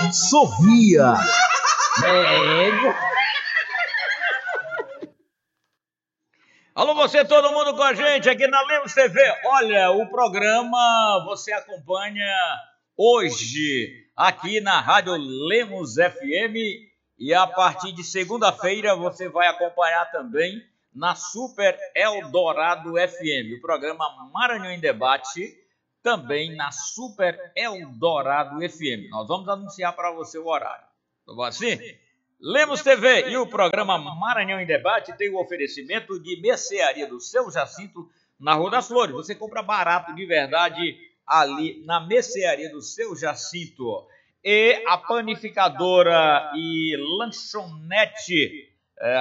sorria. Alô, você, todo mundo com a gente aqui na Lemos TV. Olha, o programa você acompanha hoje aqui na Rádio Lemos FM e a partir de segunda-feira você vai acompanhar também na Super Eldorado FM, o programa Maranhão em Debate, também na Super Eldorado FM. Nós vamos anunciar para você o horário. Tá bom assim? Lemos TV e o programa Maranhão em Debate tem o oferecimento de mercearia do Seu Jacinto na Rua das Flores. Você compra barato de verdade ali na mercearia do Seu Jacinto. E a panificadora e lanchonete,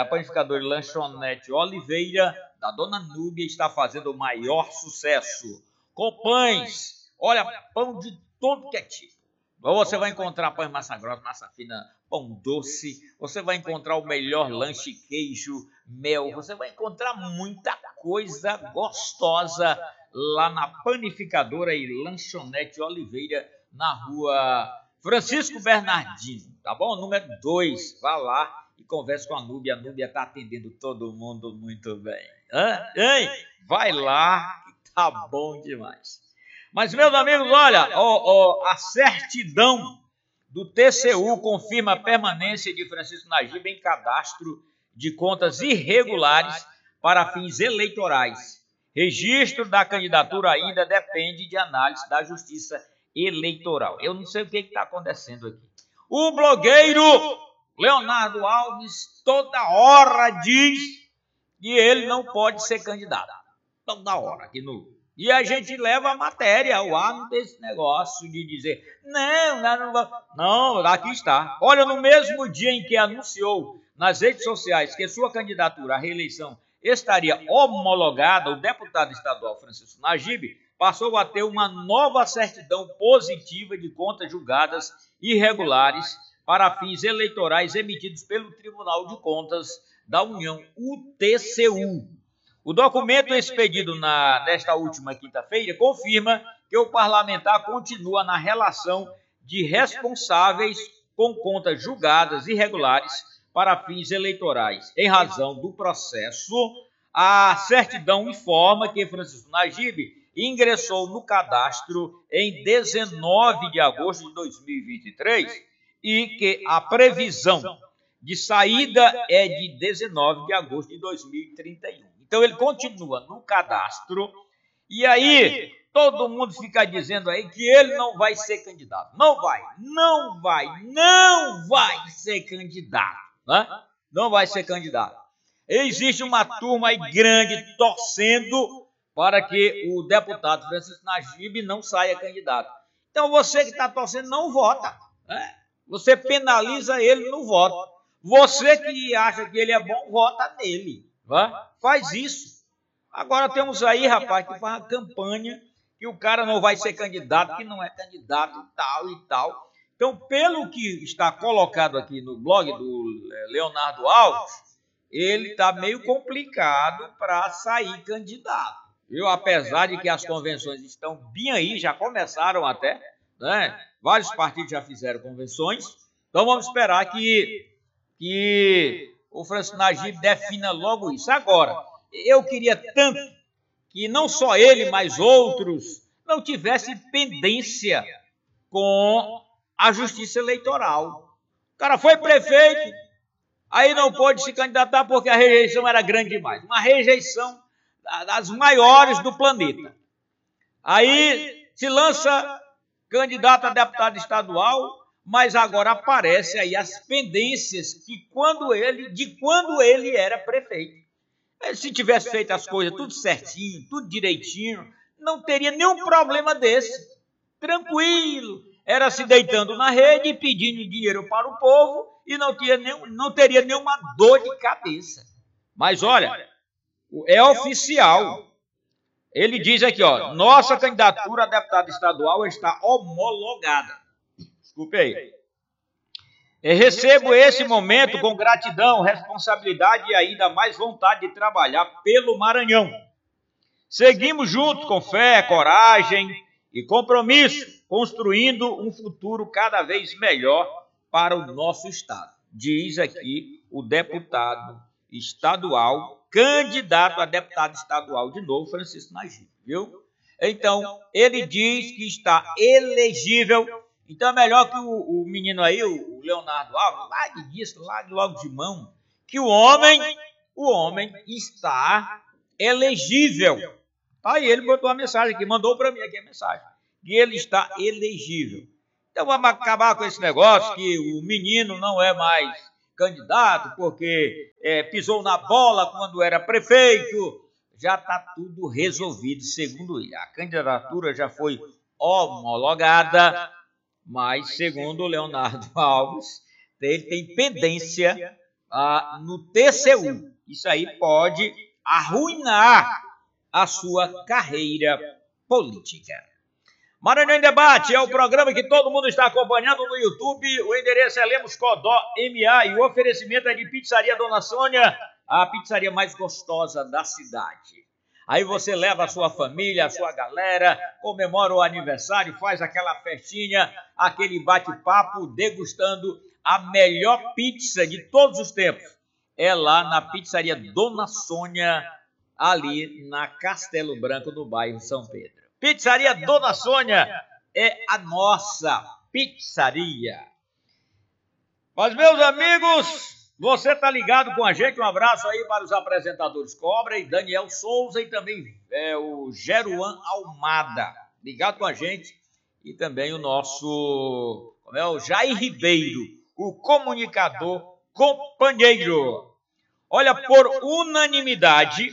Oliveira, da Dona Núbia, está fazendo o maior sucesso. Com pães, olha, pão de todo que é tipo. Você vai encontrar pão de massa grossa, massa fina, pão doce. Você vai encontrar o melhor lanche, queijo, mel. Você vai encontrar muita coisa gostosa lá na panificadora e lanchonete Oliveira, na Rua Francisco Bernardino, tá bom? Número 2, vá lá e converse com a Núbia. A Núbia está atendendo todo mundo muito bem. Hein? Vai lá que tá bom demais. Mas, meus amigos, olha, a certidão do TCU confirma a permanência de Francisco Najib em cadastro de contas irregulares para fins eleitorais. Registro da candidatura ainda depende de análise da Justiça Eleitoral. Eu não sei o que está acontecendo aqui. O blogueiro Leonardo Alves toda hora diz que ele não pode ser candidato. Toda hora aqui no... E a gente leva a matéria ao ar, não tem esse negócio de dizer, não, aqui está. Olha, no mesmo dia em que anunciou nas redes sociais que sua candidatura à reeleição estaria homologada, o deputado estadual Francisco Najib passou a ter uma nova certidão positiva de contas julgadas irregulares para fins eleitorais emitidos pelo Tribunal de Contas da União, o TCU. O documento expedido nesta última quinta-feira confirma que o parlamentar continua na relação de responsáveis com contas julgadas irregulares para fins eleitorais. Em razão do processo, a certidão informa que Francisco Najib ingressou no cadastro em 19 de agosto de 2023 e que a previsão de saída é de 19 de agosto de 2031. Então, ele continua no cadastro e aí todo mundo fica dizendo aí que ele não vai ser candidato. Não vai ser candidato. Né? Não vai ser candidato. Existe uma turma aí grande torcendo para que o deputado Francisco Najib não saia candidato. Então, você que está torcendo não vota. Né? Você penaliza ele no voto. Você que acha que ele é bom, vota nele. Faz isso. Agora temos aí, rapaz, que faz uma campanha que o cara não vai ser candidato, que não é candidato e tal e tal. Então, pelo que está colocado aqui no blog do Leonardo Alves, ele está meio complicado para sair candidato. Viu? Apesar de que as convenções estão bem aí, já começaram até, né? Vários partidos já fizeram convenções. Então, vamos esperar que o Francisco Najib defina logo isso. Agora, eu queria tanto que não só ele, mas outros não tivessem pendência com a Justiça Eleitoral. O cara foi prefeito, aí não pôde se candidatar porque a rejeição era grande demais. Uma rejeição das maiores do planeta. Aí se lança candidato a deputado estadual, mas agora aparece aí as pendências de quando ele era prefeito. Se tivesse feito as coisas tudo certinho, tudo direitinho, não teria nenhum problema desse. Tranquilo, era se deitando na rede, pedindo dinheiro para o povo e não teria nenhuma dor de cabeça. Mas olha, é oficial. Ele diz aqui, ó, nossa candidatura a deputado estadual está homologada. Desculpe aí. Recebo esse momento com gratidão, responsabilidade e ainda mais vontade de trabalhar pelo Maranhão. Seguimos juntos com fé, coragem e compromisso, construindo um futuro cada vez melhor para o nosso Estado. Diz aqui o deputado estadual, candidato a deputado estadual de novo, Francisco Nagibe, viu? Então, ele diz que está elegível. Então, é melhor que o menino aí, o Leonardo Alves, largue logo de mão, que o homem está elegível. Aí ele botou uma mensagem aqui, mandou para mim aqui a mensagem, que ele está elegível. Então, vamos acabar com esse negócio que o menino não é mais candidato porque pisou na bola quando era prefeito. Já está tudo resolvido, segundo ele. A candidatura já foi homologada, mas, segundo o Leonardo Alves, ele tem pendência no TCU. Isso aí pode arruinar a sua carreira política. Maranhão em Debate é o programa que todo mundo está acompanhando no YouTube. O endereço é Lemos Codó MA e o oferecimento é de Pizzaria Dona Sônia, a pizzaria mais gostosa da cidade. Aí você leva a sua família, a sua galera, comemora o aniversário, faz aquela festinha, aquele bate-papo, degustando a melhor pizza de todos os tempos. É lá na Pizzaria Dona Sônia, ali na Castelo Branco, no bairro São Pedro. Pizzaria Dona Sônia é a nossa pizzaria. Mas, meus amigos, você está ligado com a gente? Um abraço aí para os apresentadores Cobra e Daniel Souza e também o Jeruan Almada. Ligado com a gente. E também o nosso o Jair Ribeiro, o comunicador companheiro. Olha, por unanimidade,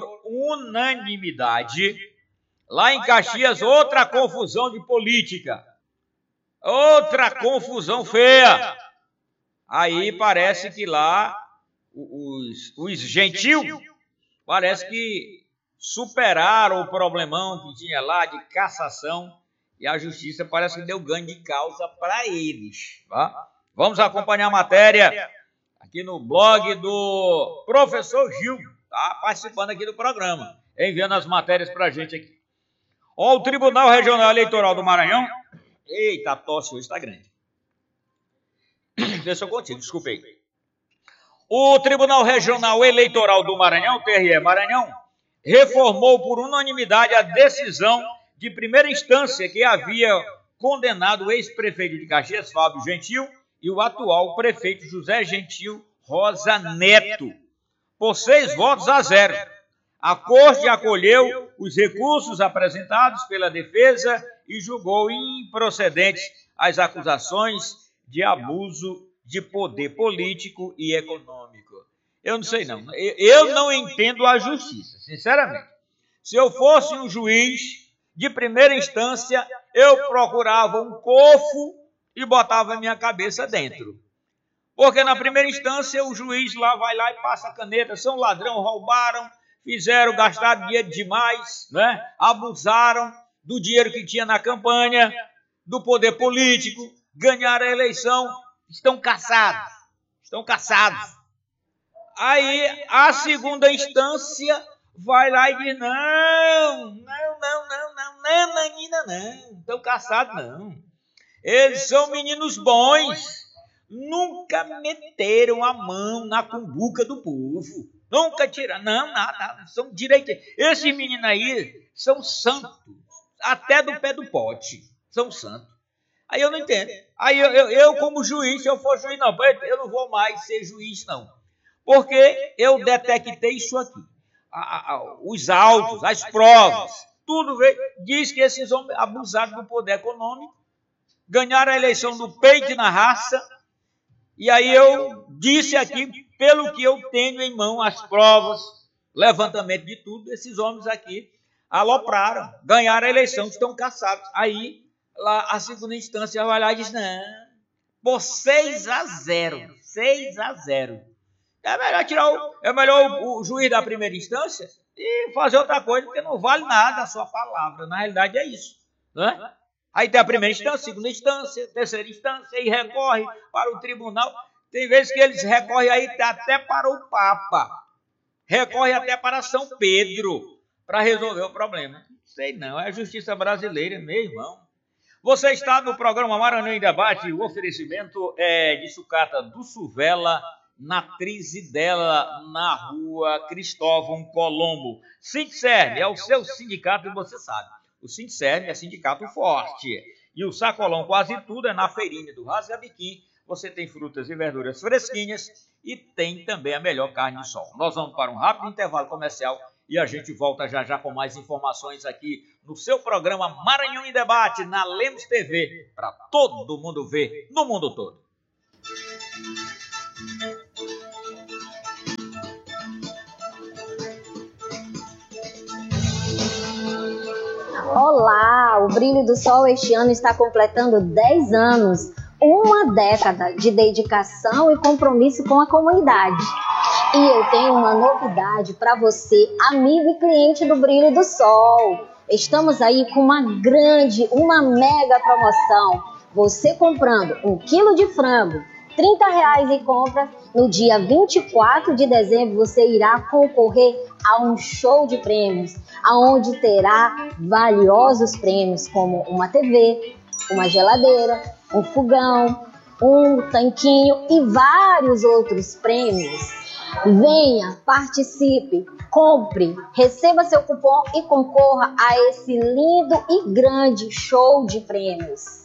lá em Caxias, outra confusão de política. Outra confusão feia. Aí parece que lá os gentil parece que superaram o problemão que tinha lá de cassação e a justiça parece que deu ganho de causa para eles. Tá? Vamos acompanhar a matéria aqui no blog do professor Gil, tá participando aqui do programa, enviando as matérias para a gente aqui. Ó, o Tribunal Regional Eleitoral do Maranhão. Eita, a tosse hoje está grande. Deixa eu contigo, desculpe aí. O Tribunal Regional Eleitoral do Maranhão, TRE Maranhão, reformou por unanimidade a decisão de primeira instância que havia condenado o ex-prefeito de Caxias, Fábio Gentil, e o atual prefeito José Gentil Rosa Neto, por 6-0. A Corte acolheu os recursos apresentados pela defesa e julgou improcedentes as acusações de abuso de poder político e econômico. Eu não sei não. Eu não entendo a justiça, sinceramente. Se eu fosse um juiz de primeira instância, eu procurava um cofo e botava a minha cabeça dentro. Porque na primeira instância o juiz lá vai lá e passa a caneta, são ladrão, roubaram, gastaram dinheiro demais, né? Abusaram do dinheiro que tinha na campanha, do poder político, ganharam a eleição, estão cassados. Aí a segunda instância vai lá e diz, não, estão cassados não. Eles são meninos bons, nunca meteram a mão na cumbuca do povo, nunca tiraram, nada, são direitos. Esses meninos aí são santos, até do pé do pote, são santos. Aí eu não entendo. Aí eu como juiz, se eu for juiz, não, eu não vou mais ser juiz, não. Porque eu detectei isso aqui. Os autos, as provas, tudo veio, diz que esses homens abusaram do poder econômico, ganharam a eleição do peito e na raça, e aí eu disse aqui, pelo que eu tenho em mão, as provas, levantamento de tudo, esses homens aqui alopraram, ganharam a eleição, estão cassados. Aí lá a segunda instância vai lá e diz, não, por 6-0. É melhor o juiz da primeira instância e fazer outra coisa, porque não vale nada a sua palavra. Na realidade é isso, né? Aí tem a primeira instância, segunda instância, terceira instância, e recorre para o tribunal. Tem vezes que eles recorrem aí até para o Papa, recorre até para São Pedro para resolver o problema. Sei não, é a justiça brasileira, meu irmão. Você está no programa Maranhão em Debate, o oferecimento é de sucata do Suvela, na Trizidela, na rua Cristóvão Colombo. Sindserv é o seu sindicato e você sabe. O Sindserv é sindicato forte. E o Sacolão Quase Tudo é na feirinha do Rasgabiquim. Você tem frutas e verduras fresquinhas e tem também a melhor carne de sol. Nós vamos para um rápido intervalo comercial e a gente volta já já com mais informações aqui no seu programa Maranhão em Debate, na Lemos TV, para todo mundo ver no mundo todo. Olá, o Brilho do Sol este ano está completando 10 anos, uma década de dedicação e compromisso com a comunidade. E eu tenho uma novidade para você, amigo e cliente do Brilho do Sol. Estamos aí com uma mega promoção. Você comprando 1 quilo de frango, R$30 em compras, no dia 24 de dezembro você irá concorrer a um show de prêmios, onde terá valiosos prêmios como uma TV, uma geladeira, um fogão, um tanquinho e vários outros prêmios. Venha, participe, compre, receba seu cupom e concorra a esse lindo e grande show de prêmios.